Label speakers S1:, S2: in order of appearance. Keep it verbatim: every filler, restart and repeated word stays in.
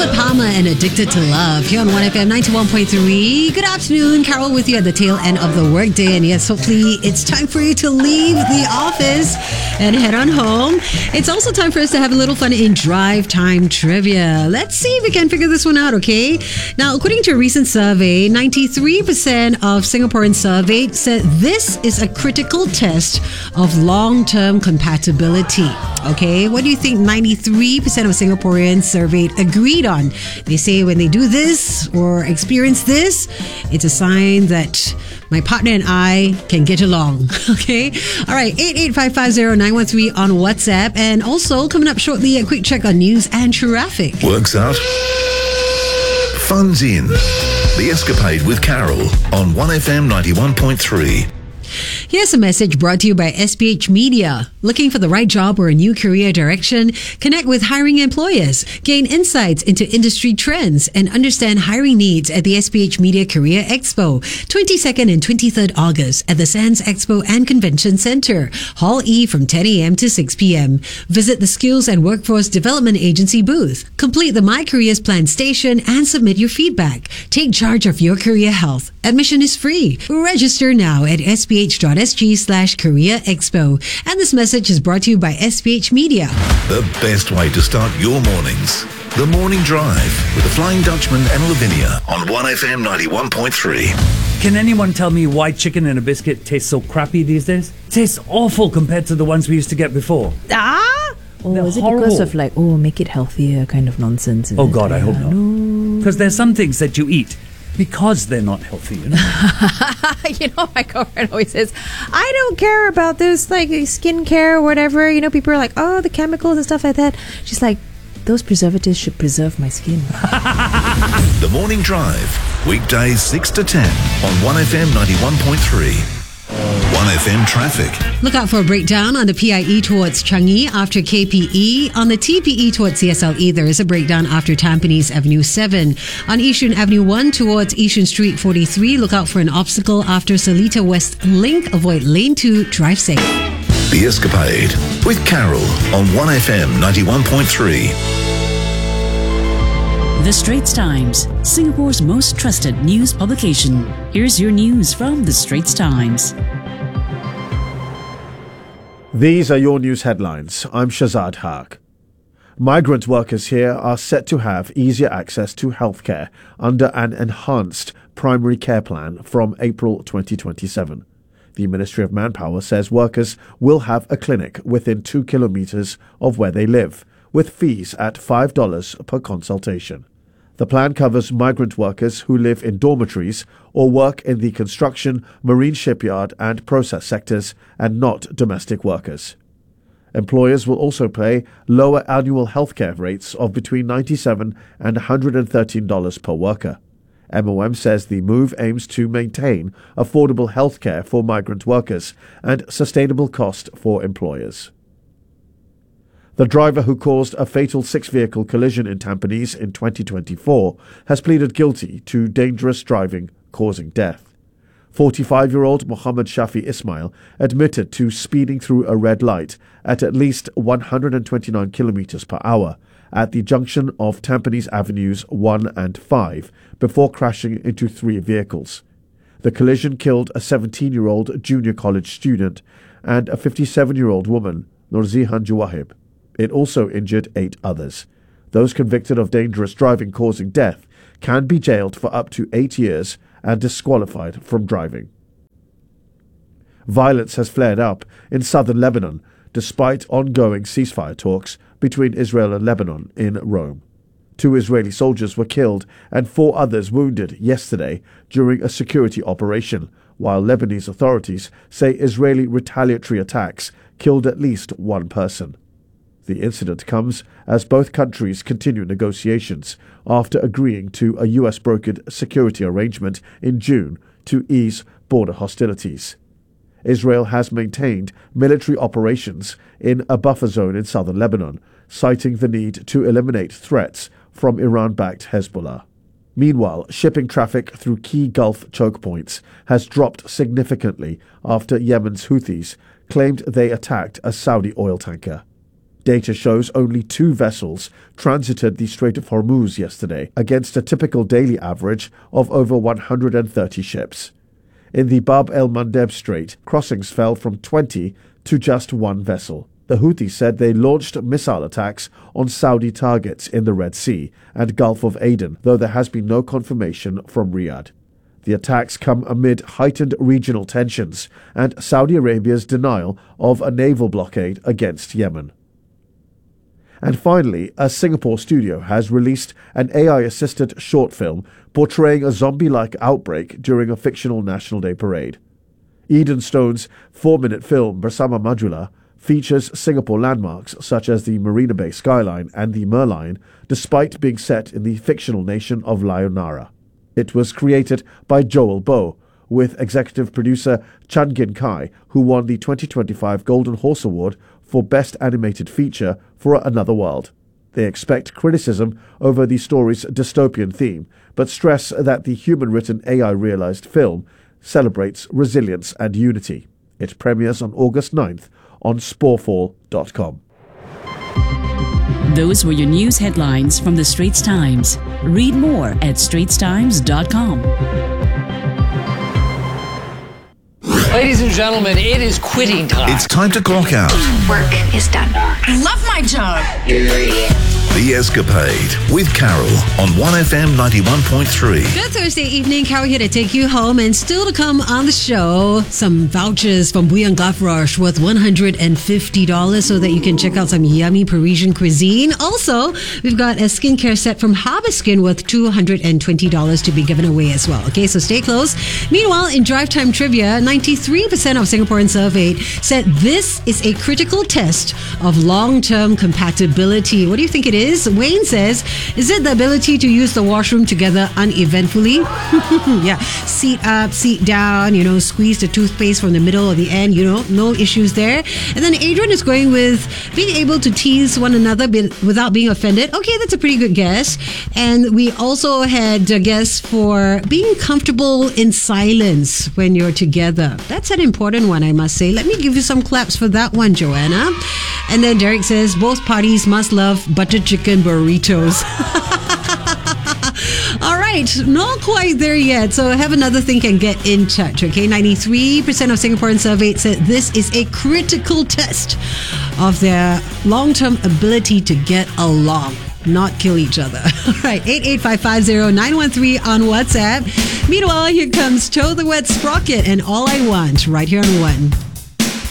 S1: Robert Palmer and Addicted to Love here on one F M ninety-one point three. Good afternoon, Carol with you at the tail end of the workday. And yes, hopefully it's time for you to leave the office and head on home. It's also time for us to have a little fun in Drive Time Trivia. Let's see if we can figure this one out, okay? Now, according to a recent survey, ninety-three percent of Singaporeans surveyed said this is a critical test of long-term compatibility. Okay, what do you think ninety-three percent of Singaporeans surveyed agreed on? They say when they do this or experience this, it's a sign that my partner and I can get along. Okay? All right, eight eight five five zero nine one three on WhatsApp. And also, coming up shortly, a quick check on news and traffic.
S2: Works out. Fun's in. The Escapade with Carol on one F M ninety-one point three.
S1: Here's a message brought to you by S P H Media. Looking for the right job or a new career direction? Connect with hiring employers. Gain insights into industry trends and understand hiring needs at the S P H Media Career Expo, twenty-second and twenty-third August at the Sands Expo and Convention Center, Hall E from ten a.m. to six p.m. Visit the Skills and Workforce Development Agency booth. Complete the My Careers Plan station and submit your feedback. Take charge of your career health. Admission is free. Register now at s p h dot s g slash career expo. And this message is brought to you by S P H Media.
S2: The best way to start your mornings. The Morning Drive with the Flying Dutchman and Lavinia on one F M ninety-one point three.
S3: Can anyone tell me why chicken and a biscuit tastes so crappy these days? It tastes awful compared to the ones we used to get before.
S4: Ah! Oh,
S3: They're
S4: is it
S3: horrible.
S4: because of like, oh, make it healthier kind of nonsense? Is
S3: Oh
S4: it?
S3: God, I hope
S4: Yeah,
S3: not. Because there's some things that you eat because they're not healthy, you know?
S4: You know, my girlfriend always says, I don't care about this, like, skincare or whatever. You know, people are like, oh, the chemicals and stuff like that. She's like, those preservatives should preserve my skin.
S2: The Morning Drive, weekdays six to ten on one F M ninety-one point three. one F M traffic.
S1: Look out for a breakdown on the P I E towards Changi after K P E. On the T P E towards C S L E, there is a breakdown after Tampines Avenue seven. On Yishun Avenue one towards Yishun Street forty-three, look out for an obstacle after Seletar West Link. Avoid lane two, drive safe.
S2: The Escapade with Carol on one F M ninety-one point three.
S5: The Straits Times, Singapore's most trusted news publication. Here's your news from The Straits Times.
S6: These are your news headlines. I'm Shazad Haq. Migrant workers here are set to have easier access to healthcare under an enhanced primary care plan from April twenty twenty-seven. The Ministry of Manpower says workers will have a clinic within two kilometres of where they live, with fees at five dollars per consultation. The plan covers migrant workers who live in dormitories or work in the construction, marine shipyard and process sectors and not domestic workers. Employers will also pay lower annual healthcare rates of between ninety-seven dollars and one hundred thirteen dollars per worker. M O M says the move aims to maintain affordable healthcare for migrant workers and sustainable cost for employers. The driver who caused a fatal six-vehicle collision in Tampines in twenty twenty-four has pleaded guilty to dangerous driving causing death. forty-five-year-old Mohammed Shafi Ismail admitted to speeding through a red light at at least one hundred twenty-nine kilometres per hour at the junction of Tampines Avenues one and five before crashing into three vehicles. The collision killed a seventeen-year-old junior college student and a fifty-seven-year-old woman, Nurzihan Juwahib. It also injured eight others. Those convicted of dangerous driving causing death can be jailed for up to eight years and disqualified from driving. Violence has flared up in southern Lebanon despite ongoing ceasefire talks between Israel and Lebanon in Rome. Two Israeli soldiers were killed and four others wounded yesterday during a security operation, while Lebanese authorities say Israeli retaliatory attacks killed at least one person. The incident comes as both countries continue negotiations after agreeing to a U S-brokered security arrangement in June to ease border hostilities. Israel has maintained military operations in a buffer zone in southern Lebanon, citing the need to eliminate threats from Iran-backed Hezbollah. Meanwhile, shipping traffic through key Gulf choke points has dropped significantly after Yemen's Houthis claimed they attacked a Saudi oil tanker. Data shows only two vessels transited the Strait of Hormuz yesterday, against a typical daily average of over one hundred thirty ships. In the Bab el-Mandeb Strait, crossings fell from twenty to just one vessel. The Houthis said they launched missile attacks on Saudi targets in the Red Sea and Gulf of Aden, though there has been no confirmation from Riyadh. The attacks come amid heightened regional tensions and Saudi Arabia's denial of a naval blockade against Yemen. And finally, a Singapore studio has released an A I-assisted short film portraying a zombie-like outbreak during a fictional National Day parade. Eden Stone's four-minute film Bersama Majulah features Singapore landmarks such as the Marina Bay skyline and the Merlion, despite being set in the fictional nation of Lyonara. It was created by Joel Bow, with executive producer Chan Gin Kai, who won the twenty twenty-five Golden Horse Award for Best Animated Feature for Another World. They expect criticism over the story's dystopian theme, but stress that the human-written A I-realized film celebrates resilience and unity. It premieres on August ninth on sporefall dot com.
S5: Those were your news headlines from the Straits Times. Read more at straits times dot com.
S7: Ladies and gentlemen, it is quitting time.
S2: It's time to clock out.
S8: Work is done.
S9: I love my job.
S2: The Escapade with Carol on one F M ninety-one point three.
S1: Good Thursday evening. Carol here to take you home, and still to come on the show, some vouchers from Bouillon Gavroche worth one hundred fifty dollars so that you can check out some yummy Parisian cuisine. Also, we've got a skincare set from Harbour Skin worth two hundred twenty dollars to be given away as well. Okay, so stay close. Meanwhile, in Drive Time Trivia, ninety-three percent of Singaporeans surveyed said this is a critical test of long-term compatibility. What do you think it is? Wayne says, is it the ability to use the washroom together uneventfully? Yeah, seat up, seat down, you know, squeeze the toothpaste from the middle or the end, you know, no issues there. And then Adrian is going with being able to tease one another without being offended. Okay, that's a pretty good guess. And we also had a guess for being comfortable in silence when you're together. That's an important one, I must say. Let me give you some claps for that one, Joanna. And then Derek says, both parties must love butter chicken burritos. All right, not quite there yet. So have another think and get in touch. Okay, ninety-three percent of Singaporeans surveyed said this is a critical test of their long-term ability to get along, not kill each other. All right, eight eight five five zero nine one three on WhatsApp. Meanwhile, here comes Toe the Wet Sprocket and All I Want right here on One.